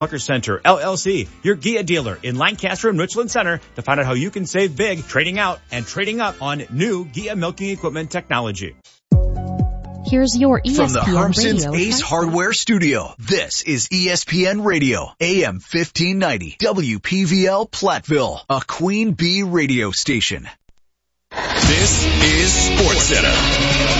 Walker Center, LLC, your Gia dealer in Lancaster and Richland Center, to find out how you can save big trading out and trading up on new Gia milking equipment technology. Here's your ESPN From the Harmson's Radio Ace Hardware Studio, this is ESPN Radio, AM 1590, WPVL Platteville, a Queen Bee radio station. This is SportsCenter.